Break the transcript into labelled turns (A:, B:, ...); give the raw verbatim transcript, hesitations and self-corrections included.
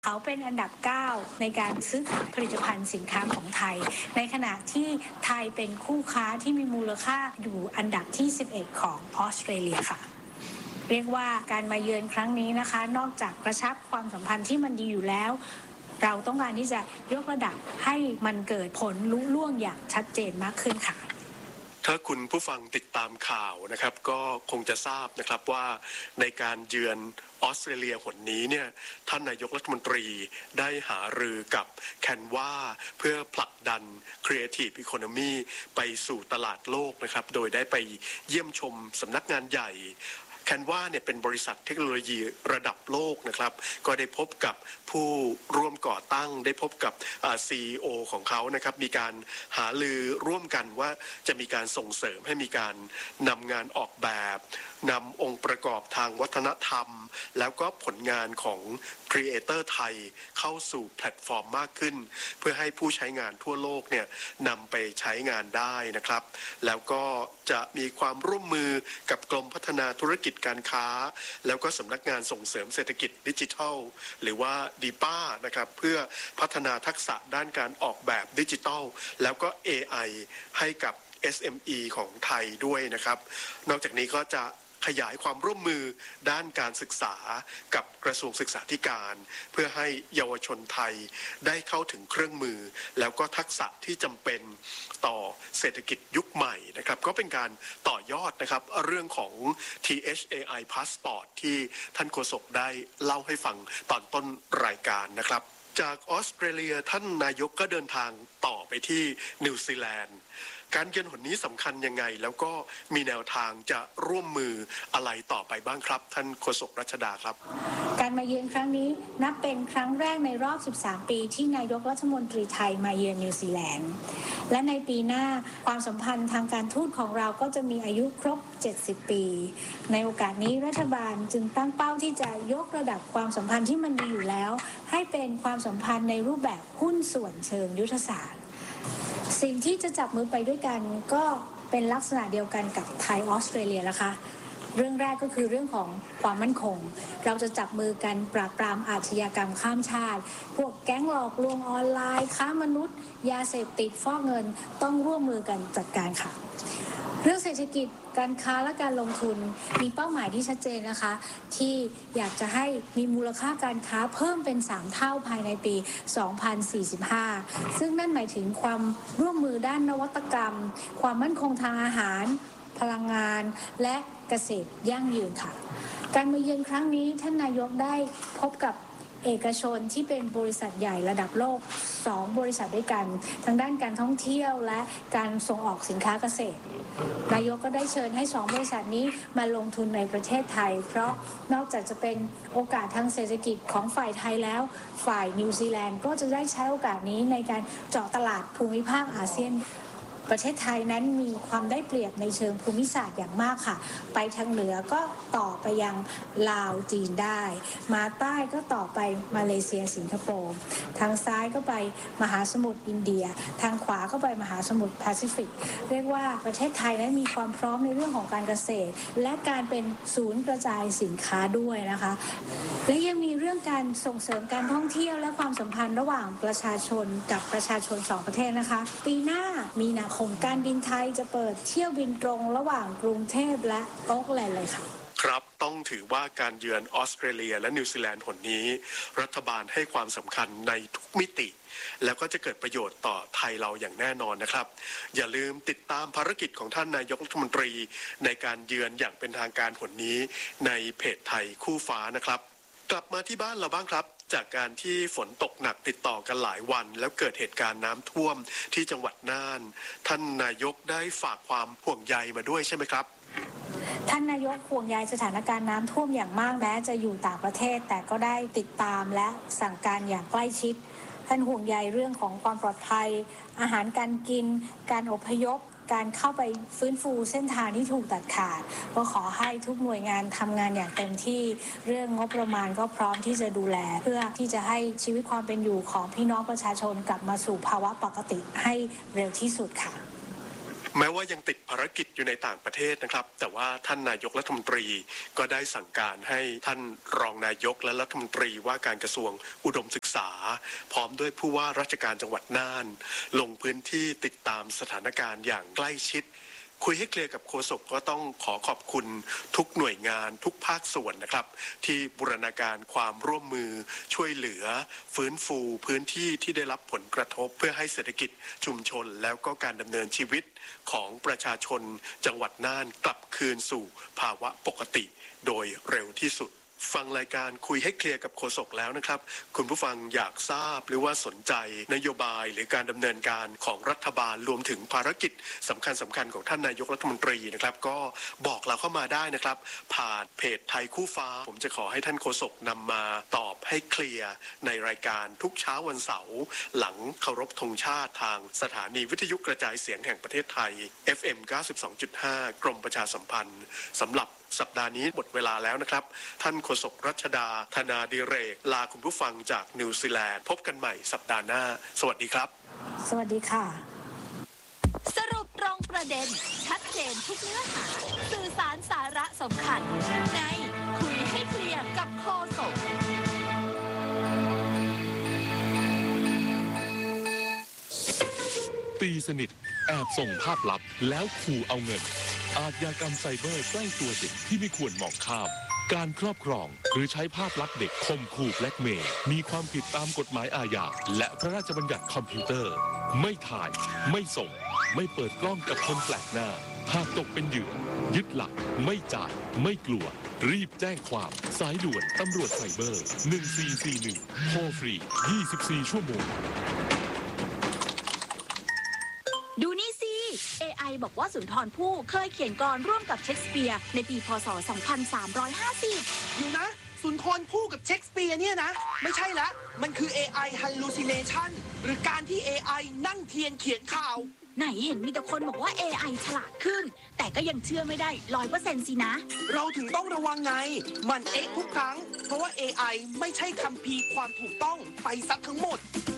A: เขาเป็นอันดับเก้าในการซื้อขายผลิตภัณฑ์สินค้าของไทยในขณะที่ไทยเป็นคู่ค้าที่มีมูลค่าอยู่อันดับที่สิบเอ็ดของออสเตรเลียค่ะเรียกว่าการมาเยือนครั้งนี้นะคะนอกจากกระชับความสัมพันธ์ที่มันดีอยู่แล้วเราต้องการที่จะยกระดับให้มันเกิดผลลุล่วงอย่างชัดเจนมากขึ้นค่ะ
B: ถ้าคุณผู้ฟังติดตามข่าวนะครับก็คงจะทราบนะครับว่าในการเยือนออสเตรเลียหนนี้เนี่ยท่านนายกรัฐมนตรีได้หารือกับแคนวาเพื่อผลักดัน Creative Economy ไปสู่ตลาดโลกนะครับโดยได้ไปเยี่ยมชมสำนักงานใหญ่แคนวาเนี่ยเป็นบริษัทเทคโนโลยีระดับโลกนะครับก็ได้พบกับผู้ร่วมก่อตั้งได้พบกับ ซี อี โอ ของเขานะครับมีการหารือร่วมกันว่าจะมีการส่งเสริมให้มีการนำงานออกแบบนำองค์ประกอบทางวัฒนธรรมแล้วก็ผลงานของครีเอเตอร์ไทยเข้าสู่แพลตฟอร์มมากขึ้นเพื่อให้ผู้ใช้งานทั่วโลกเนี่ยนำไปใช้งานได้นะครับแล้วก็จะมีความร่วมมือกับกรมพัฒนาธุรกิจการค้าแล้วก็สำนักงานส่งเสริมเศรษฐกิจดิจิทัลหรือว่าดีป้านะครับเพื่อพัฒนาทักษะด้านการออกแบบดิจิทัลแล้วก็ เอ ไอ ให้กับ เอส เอ็ม อี ของไทยด้วยนะครับนอกจากนี้ก็จะขยายความร่วมมือด้านการศึกษากับกระทรวงศึกษาธิการเพื่อให้เยาวชนไทยได้เข้าถึงเครื่องมือแล้วก็ทักษะที่จำเป็นต่อเศรษฐกิจยุคใหม่นะครับก็เป็นการต่อยอดนะครับเรื่องของ ที เอช เอ ไอ Passport ที่ท่านโฆษกได้เล่าให้ฟังตอนต้นรายการนะครับจากออสเตรเลียท่านนายกก็เดินทางต่อไปที่นิวซีแลนด์การเยือนหนนี้สำคัญยังไงแล้วก็มีแนวทางจะร่วมมืออะไรต่อไปบ้างครับท่านโฆษกรัชดาครับ
A: การมาเยือนครั้งนี้นับเป็นครั้งแรกในรอบสิบสามปีที่นายกรัฐมนตรีไทยมาเยือนนิวซีแลนด์และในปีหน้าความสัมพันธ์ทางการทูตของเราก็จะมีอายุครบเจ็ดสิบปีในโอกาสนี้รัฐบาลจึงตั้งเป้าที่จะยกระดับความสัมพันธ์ที่มันมีอยู่แล้วให้เป็นความสัมพันธ์ในรูปแบบหุ้นส่วนเชิงยุทธศาสตร์สิ่งที่จะจับมือไปด้วยกันก็เป็นลักษณะเดียวกันกับไทยออสเตรเลียนะคะเรื่องแรกก็คือเรื่องของความมั่นคงเราจะจับมือกันปราบปรามอาชญากรรมข้ามชาติพวกแก๊งหลอกลวงออนไลน์ค้ามนุษย์ยาเสพติดฟอกเงินต้องร่วมมือกันจัดการค่ะเรื่องเศรษฐกิจการค้าและการลงทุนมีเป้าหมายที่ชัดเจนนะคะที่อยากจะให้มีมูลค่าการค้าเพิ่มเป็นสามเท่าภายในปีสองพันสี่สิบห้าซึ่งนั่นหมายถึงความร่วมมือด้านนวัตกรรมความมั่นคงทางอาหารพลังงานและเกษตรยั่งยืนค่ะการมาเยือนครั้งนี้ท่านนายกได้พบกับเอกชนที่เป็นบริษัทใหญ่ระดับโลกสองบริษัทด้วยกันทั้งด้านการท่องเที่ยวและการส่งออกสินค้าเกษตรนายกก็ได้เชิญให้สองบริษัทนี้มาลงทุนในประเทศไทยเพราะนอกจากจะเป็นโอกาสทางเศรษฐกิจของฝ่ายไทยแล้วฝ่ายนิวซีแลนด์ก็จะได้ใช้โอกาสนี้ในการเจาะตลาดภูมิภาคอาเซียนประเทศไทยนั้นมีความได้เปรียบในเชิงภูมิศาสตร์อย่างมากค่ะไปทางเหนือก็ต่อไปยังลาวจีนได้มาใต้ก็ต่อไปมาเลเซียสิงคโปร์ทางซ้ายก็ไปมหาสมุทรอินเดียทางขวาก็ไปมหาสมุทรแปซิฟิกเรียกว่าประเทศไทยนั้นมีความพร้อมในเรื่องของการเกษตรและการเป็นศูนย์กระจายสินค้าด้วยนะคะและยังมีเรื่องการส่งเสริมการท่องเที่ยวและความสัมพันธ์ระหว่างประชาชนกับประชาชนสองประเทศนะคะปีหน้ามีนาคมการบินไทยจะเปิดเที่ยวบินตรงระหว่างกรุงเทพและโอ๊คแลนด์เลยค่ะ
B: ครับต้องถือว่าการเยือนออสเตรเลียและนิวซีแลนด์หนนี้รัฐบาลให้ความสำคัญในทุกมิติแล้วก็จะเกิดประโยชน์ต่อไทยเราอย่างแน่นอนนะครับอย่าลืมติดตามภารกิจของท่านนายกรัฐมนตรีในการเยือนอย่างเป็นทางการหนนี้ในเพจไทยคู่ฟ้านะครับกลับมาที่บ้านเราบ้างครับจากการที่ฝนตกหนักติดต่อกันหลายวันแล้วเกิดเหตุการณ์น้ำท่วมที่จังหวัดน่านท่านนายกได้ฝากความห่วงใยมาด้วยใช่ไหมครับ
A: ท่านนายกห่วงใยสถานการณ์น้ำท่วมอย่างมากแม้จะอยู่ต่างประเทศแต่ก็ได้ติดตามและสั่งการอย่างใกล้ชิดท่านห่วงใยเรื่องของความปลอดภัยอาหารการกินการอพยพการเข้าไปฟื้นฟูเส้นทางที่ถูกตัดขาดก็ขอให้ทุกหน่วยงานทำงานอย่างเต็มที่เรื่องงบประมาณก็พร้อมที่จะดูแลเพื่อที่จะให้ชีวิตความเป็นอยู่ของพี่น้องประชาชนกลับมาสู่ภาวะปกติให้เร็วที่สุดค่ะ
B: แม้ว่ายังติดภารกิจอยู่ในต่างประเทศนะครับแต่ว่าท่านนายกรัฐมนตรีก็ได้สั่งการให้ท่านรองนายกและรัฐมนตรีว่าการกระทรวงอุดมศึกษาพร้อมด้วยผู้ว่าราชการจังหวัดน่านลงพื้นที่ติดตามสถานการณ์อย่างใกล้ชิดคุยให้เคลียร์กับโฆษกก็ต้องขอขอบคุณทุกหน่วยงานทุกภาคส่วนนะครับที่บูรณาการความร่วมมือช่วยเหลือฟื้นฟูพื้นที่ที่ได้รับผลกระทบเพื่อให้เศรษฐกิจชุมชนแล้วก็การดำเนินชีวิตของประชาชนจังหวัดน่านกลับคืนสู่ภาวะปกติโดยเร็วที่สุดฟังรายการคุยให้เคลียร์กับโฆษกแล้วนะครับคุณผู้ฟังอยากทราบหรือว่าสนใจนโยบายหรือการดำเนินการของรัฐบาลรวมถึงภารกิจสำคัญสำคัญของท่านนายกรัฐมนตรีนะครับก็บอกเราเข้ามาได้นะครับผ่านเพจไทยคู่ฟ้าผมจะขอให้ท่านโฆษกนำมาตอบให้เคลียร์ในรายการทุกเช้าวันเสาร์หลังเคารพธงชาติทางสถานีวิทยุกระจายเสียงแห่งประเทศไทย เอฟ เอ็ม เก้าสิบสองจุดห้า กรมประชาสัมพันธ์สำหรับสัปดาห์นี้หมดเวลาแล้วนะครับท่านโฆษกรัชดาธนาดิเรกลาคุณผู้ฟังจากนิวซีแลนด์พบกันใหม่สัปดาห์หน้าสวัสดีครับ
A: สวัสดีค่ะ
C: สรุปตรงประเด็นชัดเจนทุกเนื้อหาสื่อสารสาระสำคัญในคุยให้เคลียร์กับโฆษก
D: ตีสนิทแอบส่งภาพลับแล้วขู่เอาเงินอาชญากรรมไซเบอร์ใกล้ตัวเด็กที่ไม่ควรมองข้ามการครอบครองหรือใช้ภาพลับเด็กข่มขู่แบล็กเมย์มีความผิดตามกฎหมายอาญาและพระราชบัญญัติคอมพิวเตอร์ไม่ถ่ายไม่ส่งไม่เปิดกล้องกับคนแปลกหน้าหากตกเป็นเหยื่อยึดหลักไม่จ่ายไม่กลัวรีบแจ้งความสายด่วนตำรวจไซเบอร์หนึ่งสี่สี่หนึ่งโทรฟรียี่สิบสี่ชั่วโมง
C: ดูนี่สิ เอ ไอ บอกว่าสุนทรภู่เคยเขียนกลอนร่วมกับเชคสเปียร์ในปีพ.ศ. สองพันสามร้อยห้าสิบ
E: อยู่นะสุนทรภู่กับเชคสเปียร์เนี่ยนะไม่ใช่ละมันคือ เอ ไอ hallucination หรือการที่ เอ ไอ นั่งเทียนเขียนข่าว
C: ไหนเห็นมีแต่คนบอกว่า เอ ไอ ฉลาดขึ้นแต่ก็ยังเชื่อไม่ได้ ร้อยเปอร์เซ็นต์ สินะ
E: เราถึงต้องระวังไงมันเอ็กทุกครั้งเพราะว่า เอ ไอ ไม่ใช่คัมภีร์ความถูกต้องไปซักทั้งหมด